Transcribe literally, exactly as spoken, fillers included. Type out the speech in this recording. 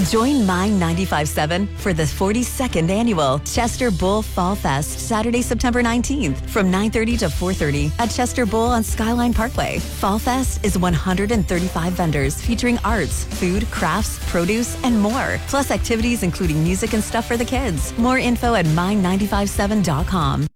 Join Mine ninety-five point seven for the forty-second annual Chester Bull Fall Fest, Saturday, September nineteenth, from nine thirty to four thirty at Chester Bull on Skyline Parkway. Fall Fest is one hundred thirty-five vendors featuring arts, food, crafts, produce, and more. Plus activities including music and stuff for the kids. More info at mine nine five seven dot com.